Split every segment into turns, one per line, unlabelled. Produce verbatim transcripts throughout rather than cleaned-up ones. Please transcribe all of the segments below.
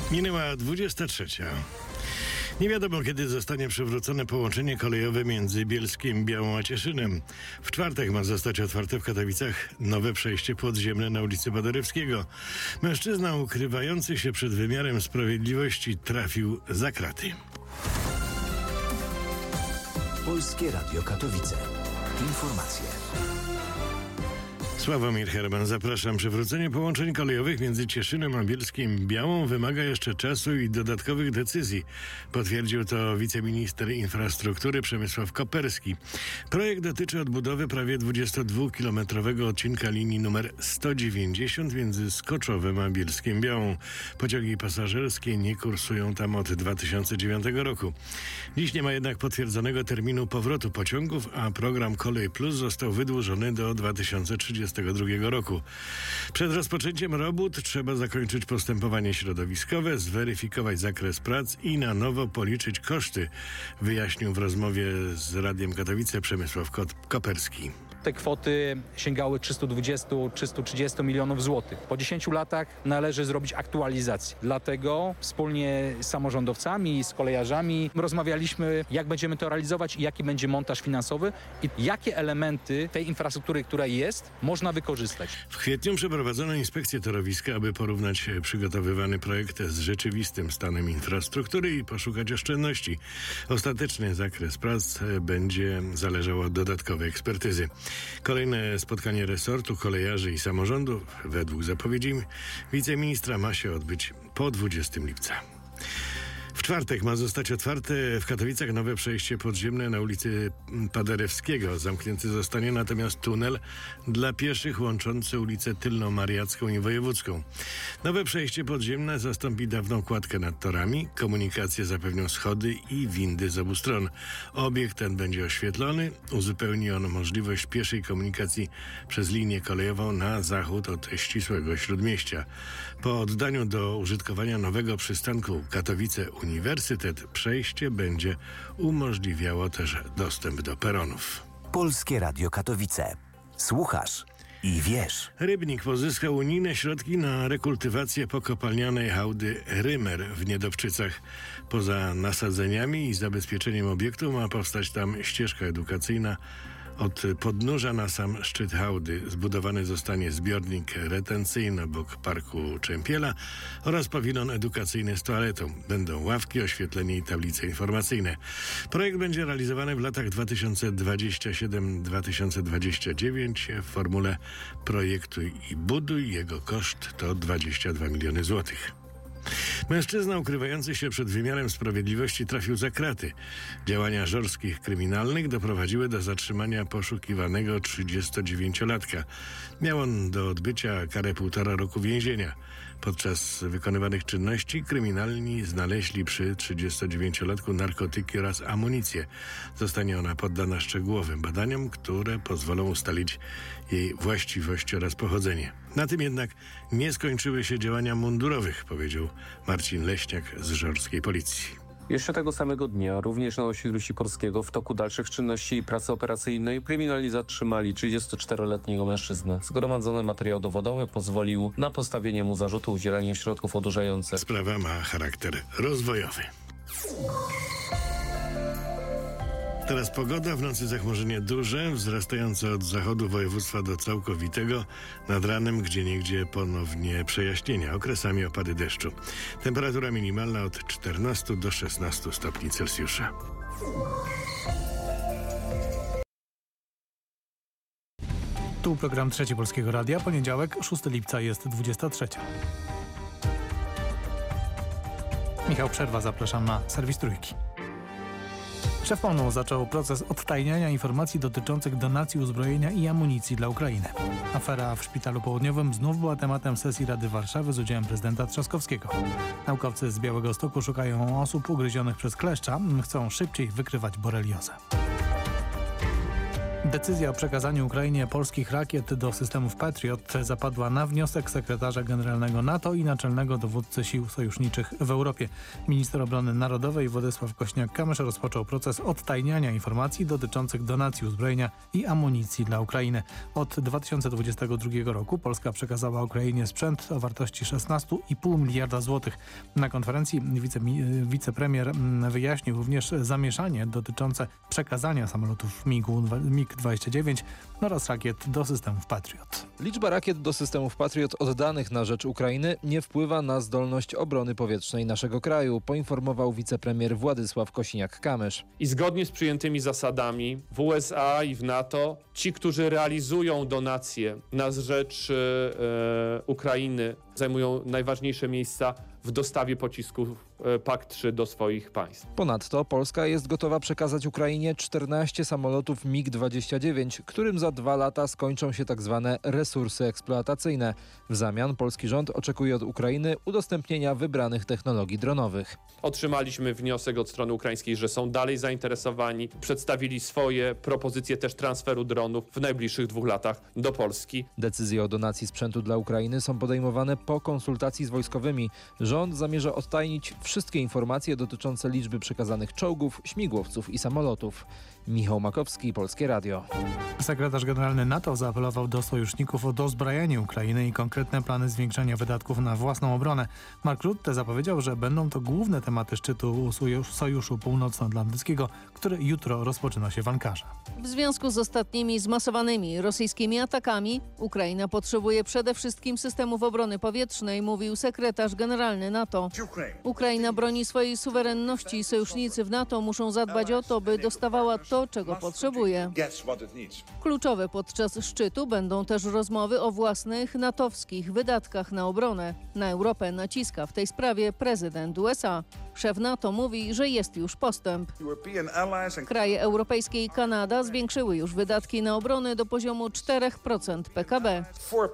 Minęła dwudziesta trzecia. Nie wiadomo, kiedy zostanie przywrócone połączenie kolejowe między Bielskiem, Białą a Cieszynem. W czwartek ma zostać otwarte w Katowicach nowe przejście podziemne na ulicy Paderewskiego. Mężczyzna ukrywający się przed wymiarem sprawiedliwości trafił za kraty.
Polskie Radio Katowice. Informacje.
Sławomir Herman, zapraszam. Przywrócenie połączeń kolejowych między Cieszynem a Bielskiem Białą wymaga jeszcze czasu i dodatkowych decyzji. Potwierdził to wiceminister infrastruktury Przemysław Koperski. Projekt dotyczy odbudowy prawie dwudziestodwukilometrowego odcinka linii numer sto dziewięćdziesiąt między Skoczowem a Bielskiem Białą. Pociągi pasażerskie nie kursują tam od dwa tysiące dziewiątego roku. Dziś nie ma jednak potwierdzonego terminu powrotu pociągów, a program Kolej Plus został wydłużony do dwa tysiące trzydziestego drugiego roku. Przed rozpoczęciem robót trzeba zakończyć postępowanie środowiskowe, zweryfikować zakres prac i na nowo policzyć koszty, wyjaśnił w rozmowie z Radiem Katowice Przemysław Koperski.
Te kwoty sięgały trzysta dwadzieścia do trzysta trzydzieści milionów złotych. Po dziesięciu latach należy zrobić aktualizację. Dlatego wspólnie z samorządowcami, z kolejarzami rozmawialiśmy, jak będziemy to realizować i jaki będzie montaż finansowy i jakie elementy tej infrastruktury, która jest, można wykorzystać.
W kwietniu przeprowadzono inspekcję torowiska, aby porównać przygotowywany projekt z rzeczywistym stanem infrastruktury i poszukać oszczędności. Ostateczny zakres prac będzie zależał od dodatkowej ekspertyzy. Kolejne spotkanie resortu, kolejarzy i samorządów, według zapowiedzi wiceministra, ma się odbyć po dwudziestego lipca. W czwartek ma zostać otwarte w Katowicach nowe przejście podziemne na ulicy Paderewskiego. Zamknięty zostanie natomiast tunel dla pieszych łączący ulicę Tylno-Mariacką i Wojewódzką. Nowe przejście podziemne zastąpi dawną kładkę nad torami. Komunikację zapewnią schody i windy z obu stron. Obiekt ten będzie oświetlony. Uzupełni on możliwość pieszej komunikacji przez linię kolejową na zachód od ścisłego śródmieścia. Po oddaniu do użytkowania nowego przystanku Katowice Uniwersytet przejście będzie umożliwiało też dostęp do peronów.
Polskie Radio Katowice. Słuchasz i wiesz.
Rybnik pozyskał unijne środki na rekultywację pokopalnianej hałdy Rymer w Niedobczycach. Poza nasadzeniami i zabezpieczeniem obiektu ma powstać tam ścieżka edukacyjna. Od podnóża na sam szczyt hałdy zbudowany zostanie zbiornik retencyjny obok Parku Czempiela oraz pawilon edukacyjny z toaletą. Będą ławki, oświetlenie i tablice informacyjne. Projekt będzie realizowany w latach dwa tysiące dwudziestym siódmym do dwa tysiące dwudziestego dziewiątego w formule projektuj i buduj. Jego koszt to dwadzieścia dwa miliony złotych. Mężczyzna ukrywający się przed wymiarem sprawiedliwości trafił za kraty. Działania żorskich kryminalnych doprowadziły do zatrzymania poszukiwanego trzydziestodziewięciolatka. Miał on do odbycia karę półtora roku więzienia. Podczas wykonywanych czynności kryminalni znaleźli przy trzydziestodziewięciolatku narkotyki oraz amunicję. Zostanie ona poddana szczegółowym badaniom, które pozwolą ustalić jej właściwość oraz pochodzenie. Na tym jednak nie skończyły się działania mundurowych, powiedział Marcin Leśniak z żorskiej policji.
Jeszcze tego samego dnia, również na osiedlu Sikorskiego, w toku dalszych czynności i pracy operacyjnej kryminalni zatrzymali trzydziestoczteroletniego mężczyznę. Zgromadzony materiał dowodowy pozwolił na postawienie mu zarzutu udzielania środków odurzających.
Sprawa ma charakter rozwojowy. Teraz pogoda, w nocy zachmurzenie duże, wzrastające od zachodu województwa do całkowitego, nad ranem gdzieniegdzie ponownie przejaśnienia, okresami opady deszczu. Temperatura minimalna od czternastu do szesnastu stopni Celsjusza.
Tu program Trzeci Polskiego Radia, poniedziałek, szóstego lipca, jest dwudziesta trzecia. Michał Przerwa, zapraszam na serwis Trójki. Szef O N U zaczął proces odtajniania informacji dotyczących donacji uzbrojenia i amunicji dla Ukrainy. Afera w Szpitalu Południowym znów była tematem sesji Rady Warszawy z udziałem prezydenta Trzaskowskiego. Naukowcy z Białegostoku szukają osób ugryzionych przez kleszcza. Chcą szybciej wykrywać boreliozę. Decyzja o przekazaniu Ukrainie polskich rakiet do systemów Patriot zapadła na wniosek sekretarza generalnego NATO i naczelnego dowódcy sił sojuszniczych w Europie. Minister Obrony Narodowej Władysław Kośniak-Kamysz rozpoczął proces odtajniania informacji dotyczących donacji uzbrojenia i amunicji dla Ukrainy. Od dwa tysiące dwudziestego drugiego roku Polska przekazała Ukrainie sprzęt o wartości szesnaście i pół miliarda złotych. Na konferencji wice, wicepremier wyjaśnił również zamieszanie dotyczące przekazania samolotów mig dwadzieścia dziewięć oraz rakiet do systemów Patriot.
Liczba rakiet do systemów Patriot oddanych na rzecz Ukrainy nie wpływa na zdolność obrony powietrznej naszego kraju, poinformował wicepremier Władysław Kosiniak-Kamysz.
I zgodnie z przyjętymi zasadami w U S A i w NATO ci, którzy realizują donacje na rzecz e, Ukrainy, zajmują najważniejsze miejsca w dostawie pocisków P A K trzy do swoich państw.
Ponadto Polska jest gotowa przekazać Ukrainie czternaście samolotów mig dwadzieścia dziewięć, którym za dwa lata skończą się tak zwane resursy eksploatacyjne. W zamian polski rząd oczekuje od Ukrainy udostępnienia wybranych technologii dronowych.
Otrzymaliśmy wniosek od strony ukraińskiej, że są dalej zainteresowani. Przedstawili swoje propozycje też transferu dronów w najbliższych dwóch latach do Polski.
Decyzje o donacji sprzętu dla Ukrainy są podejmowane po konsultacji z wojskowymi. Rząd zamierza odtajnić wszystkie informacje dotyczące liczby przekazanych czołgów, śmigłowców i samolotów. Michał Makowski, Polskie Radio.
Sekretarz generalny NATO zaapelował do sojuszników o dozbrajanie Ukrainy i konkretne plany zwiększenia wydatków na własną obronę. Mark Rutte zapowiedział, że będą to główne tematy szczytu Sojuszu Północnoatlantyckiego, który jutro rozpoczyna się w Ankarze.
W związku z ostatnimi zmasowanymi rosyjskimi atakami Ukraina potrzebuje przede wszystkim systemów obrony powietrznej, mówił sekretarz generalny NATO. Ukraina broni swojej suwerenności i sojusznicy w NATO muszą zadbać o to, by dostawała to, czego potrzebuje. Kluczowe podczas szczytu będą też rozmowy o własnych natowskich wydatkach na obronę. Na Europę naciska w tej sprawie prezydent U S A. Szef NATO mówi, że jest już postęp. Kraje europejskie i Kanada zwiększyły już wydatki na obronę do poziomu cztery procent P K B.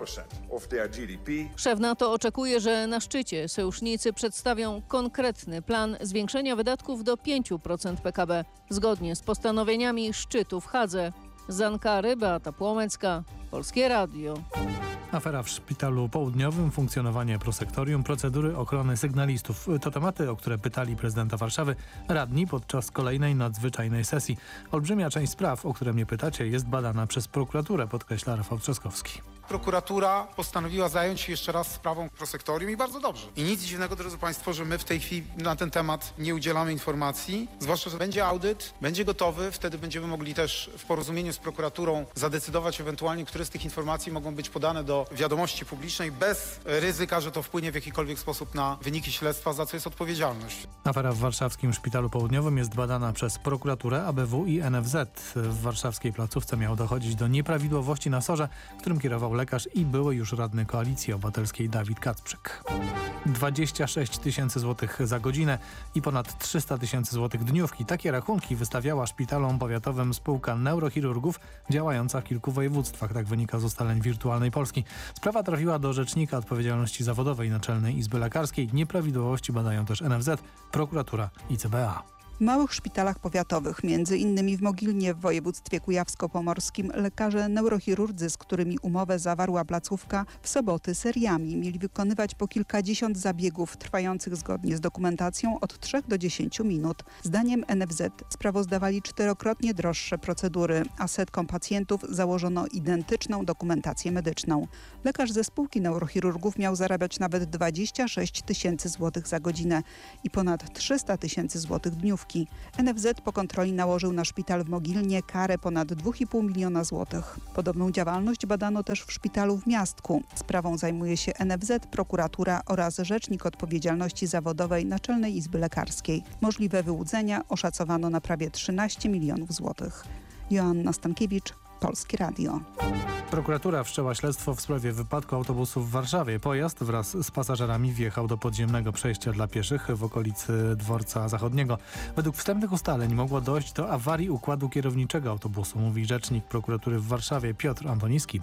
Szef NATO oczekuje, że na szczycie sojusznicy przedstawią konkretny plan zwiększenia wydatków do pięć procent P K B, zgodnie z postanowieniami szczytu w Hadze. Z Ankary Beata Płomecka, Polskie Radio.
Afera w Szpitalu Południowym, funkcjonowanie prosektorium, procedury ochrony sygnalistów. To tematy, o które pytali prezydenta Warszawy radni podczas kolejnej nadzwyczajnej sesji. Olbrzymia część spraw, o które mnie pytacie, jest badana przez prokuraturę, podkreśla Rafał Trzaskowski.
Prokuratura postanowiła zająć się jeszcze raz sprawą prosektorium i bardzo dobrze. I nic dziwnego, drodzy Państwo, że my w tej chwili na ten temat nie udzielamy informacji, zwłaszcza, że będzie audyt, będzie gotowy, wtedy będziemy mogli też w porozumieniu z prokuraturą zadecydować ewentualnie, które z tych informacji mogą być podane do wiadomości publicznej bez ryzyka, że to wpłynie w jakikolwiek sposób na wyniki śledztwa, za co jest odpowiedzialność.
Afera w warszawskim Szpitalu Południowym jest badana przez prokuraturę, A B W i N F Z. W warszawskiej placówce miało dochodzić do nieprawidłowości na sorze, którym kierował lekarz i były już radny Koalicji Obywatelskiej Dawid Kacprzyk. dwadzieścia sześć tysięcy złotych za godzinę i ponad trzysta tysięcy złotych dniówki. Takie rachunki wystawiała szpitalom powiatowym spółka neurochirurgów działająca w kilku województwach. Tak wynika z ustaleń Wirtualnej Polski. Sprawa trafiła do Rzecznika Odpowiedzialności Zawodowej Naczelnej Izby Lekarskiej. Nieprawidłowości badają też N F Z, prokuratura i C B A.
W małych szpitalach powiatowych, między innymi w Mogilnie w województwie kujawsko-pomorskim, lekarze neurochirurdzy, z którymi umowę zawarła placówka, w soboty seriami mieli wykonywać po kilkadziesiąt zabiegów trwających zgodnie z dokumentacją od trzech do dziesięciu minut. Zdaniem N F Z sprawozdawali czterokrotnie droższe procedury, a setkom pacjentów założono identyczną dokumentację medyczną. Lekarz ze spółki neurochirurgów miał zarabiać nawet dwadzieścia sześć tysięcy złotych za godzinę i ponad trzysta tysięcy złotych dniówki. N F Z po kontroli nałożył na szpital w Mogilnie karę ponad dwa i pół miliona złotych. Podobną działalność badano też w szpitalu w Miastku. Sprawą zajmuje się N F Z, prokuratura oraz Rzecznik Odpowiedzialności Zawodowej Naczelnej Izby Lekarskiej. Możliwe wyłudzenia oszacowano na prawie trzynaście milionów złotych. Joanna Stankiewicz, Polskie Radio.
Prokuratura wszczęła śledztwo w sprawie wypadku autobusu w Warszawie. Pojazd wraz z pasażerami wjechał do podziemnego przejścia dla pieszych w okolicy Dworca Zachodniego. Według wstępnych ustaleń mogło dojść do awarii układu kierowniczego autobusu, mówi rzecznik prokuratury w Warszawie Piotr Antoni Skiba.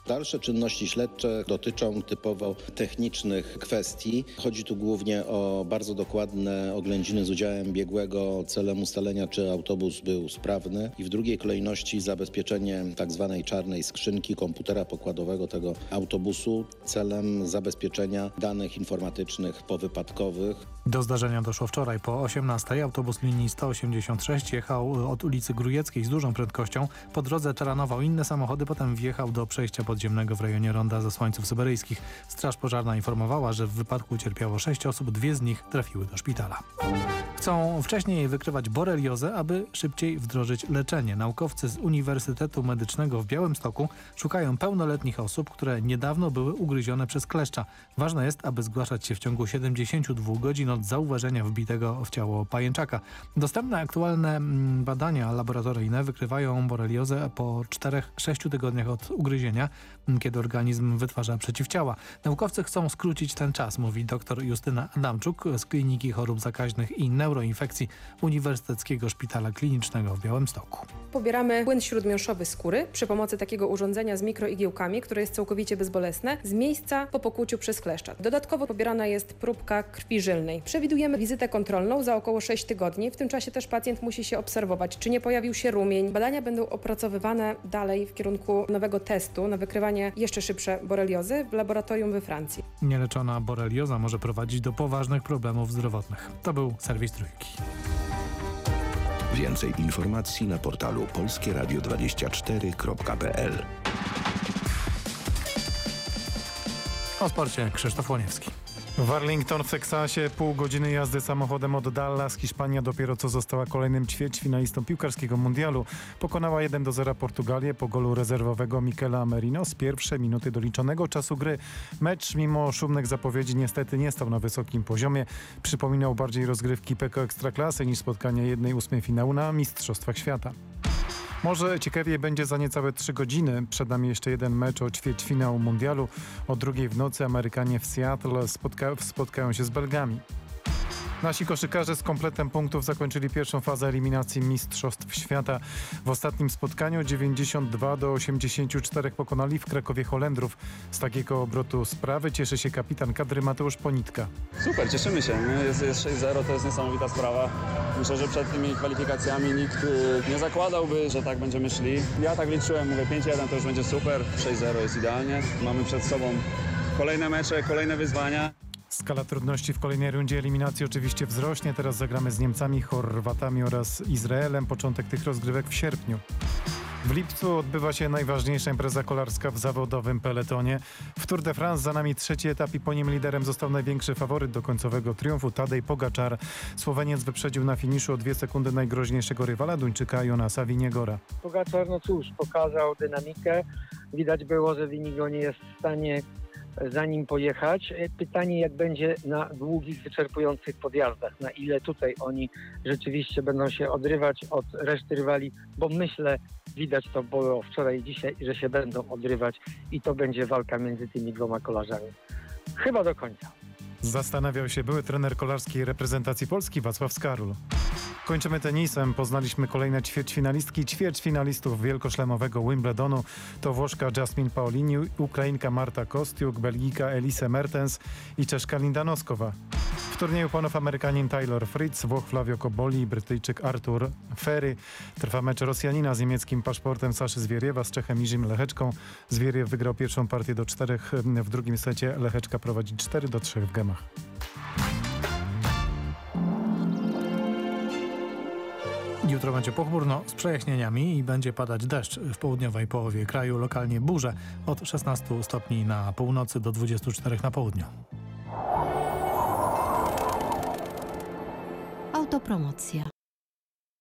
Dalsze czynności śledcze dotyczą typowo technicznych kwestii. Chodzi tu głównie o bardzo dokładne oględziny z udziałem biegłego celem ustalenia, czy autobus był sprawny i w drugiej kolejności zabezpieczenie tak zwanej czarnej skrzynki komputera pokładowego tego autobusu celem zabezpieczenia danych informatycznych powypadkowych.
Do zdarzenia doszło wczoraj po osiemnastej. Autobus linii sto osiemdziesiąt sześć jechał od ulicy Grujeckiej z dużą prędkością. Po drodze taranował inne samochody, potem wjechał do przejścia podziemnego w rejonie ronda Zasłańców Syberyjskich. Straż pożarna informowała, że w wypadku ucierpiało sześć osób, dwie z nich trafiły do szpitala. Chcą wcześniej wykrywać boreliozę, aby szybciej wdrożyć leczenie. Naukowcy z Uniwersytetu Medycznego w Białymstoku szukają pełnoletnich osób, które niedawno były ugryzione przez kleszcza. Ważne jest, aby zgłaszać się w ciągu siedemdziesięciu dwóch godzin od zauważenia wbitego w ciało pajęczaka. Dostępne aktualne badania laboratoryjne wykrywają boreliozę po czterech sześciu tygodniach od ugryzienia, kiedy organizm wytwarza przeciwciała. Naukowcy chcą skrócić ten czas, mówi dr Justyna Adamczuk z Kliniki Chorób Zakaźnych i Neuroinfekcji Uniwersyteckiego Szpitala Klinicznego w Białymstoku.
Pobieramy płyn śródmiąższowy skóry przy pomocy takiego urządzenia z mikroigiełkami, które jest całkowicie bezbolesne, z miejsca po pokłuciu przez kleszcza. Dodatkowo pobierana jest próbka krwi żylnej. Przewidujemy wizytę kontrolną za około sześć tygodni. W tym czasie też pacjent musi się obserwować, czy nie pojawił się rumień. Badania będą opracowywane dalej w kierunku nowego testu na wykrywanie jeszcze szybsze boreliozy w laboratorium we Francji.
Nieleczona borelioza może prowadzić do poważnych problemów zdrowotnych. To był serwis Trójki.
Więcej informacji na portalu polskie radio dwadzieścia cztery kropka p l.
O sporcie Krzysztof Łoniewski.
W Arlington w Teksasie pół godziny jazdy samochodem od Dallas. Hiszpania dopiero co została kolejnym ćwierćfinalistą piłkarskiego mundialu. Pokonała jeden do zera Portugalię po golu rezerwowego Mikela Merino z pierwszej minuty doliczonego czasu gry. Mecz mimo szumnych zapowiedzi niestety nie stał na wysokim poziomie. Przypominał bardziej rozgrywki P K Ekstraklasy niż spotkania jednej ósmej finału na Mistrzostwach Świata. Może ciekawiej będzie za niecałe trzy godziny. Przed nami jeszcze jeden mecz o ćwierćfinał mundialu. O drugiej w nocy Amerykanie w Seattle spotka- spotkają się z Belgami. Nasi koszykarze z kompletem punktów zakończyli pierwszą fazę eliminacji Mistrzostw Świata. W ostatnim spotkaniu dziewięćdziesiąt dwa do osiemdziesięciu czterech pokonali w Krakowie Holendrów. Z takiego obrotu sprawy cieszy się kapitan kadry Mateusz Ponitka.
Super, cieszymy się. Jest, jest sześć zero, to jest niesamowita sprawa. Myślę, że przed tymi kwalifikacjami nikt y, nie zakładałby, że tak będziemy szli. Ja tak liczyłem, mówię pięć jeden to już będzie super, sześć zero jest idealnie. Mamy przed sobą kolejne mecze, kolejne wyzwania.
Skala trudności w kolejnej rundzie eliminacji oczywiście wzrośnie. Teraz zagramy z Niemcami, Chorwatami oraz Izraelem. Początek tych rozgrywek w sierpniu. W lipcu odbywa się najważniejsza impreza kolarska w zawodowym peletonie. W Tour de France za nami trzeci etap i po nim liderem został największy faworyt do końcowego triumfu Tadej Pogačar. Słoweniec wyprzedził na finiszu o dwie sekundy najgroźniejszego rywala Duńczyka Jonasa Viniegora.
Pogačar, no cóż, pokazał dynamikę. Widać było, że Vinigo nie jest w stanie za nim pojechać. Pytanie, jak będzie na długich, wyczerpujących podjazdach, na ile tutaj oni rzeczywiście będą się odrywać od reszty rywali, bo myślę, widać to było wczoraj i dzisiaj, że się będą odrywać i to będzie walka między tymi dwoma kolarzami. Chyba do końca.
Zastanawiał się były trener kolarskiej reprezentacji Polski Wacław Skarul. Kończymy tenisem. Poznaliśmy kolejne ćwierćfinalistki i ćwierćfinalistów wielkoszlemowego Wimbledonu. To Włoszka Jasmine Paolini, Ukrainka Marta Kostiuk, Belgijka Elise Mertens i Czeszka Linda Noskowa. W turnieju panów Amerykanin Taylor Fritz, Włoch Flavio Cobolli i Brytyjczyk Artur Ferry. Trwa mecz Rosjanina z niemieckim paszportem Saszy Zwieriewa z Czechem Jirzym Lecheczką. Zwieriew wygrał pierwszą partię do czterech. W drugim secie Lecheczka prowadzi cztery do trzech w gemach.
Jutro będzie pochmurno z przejaśnieniami i będzie padać deszcz w południowej połowie kraju. Lokalnie burze od szesnastu stopni na północy do dwudziestu czterech na południu.
Autopromocja.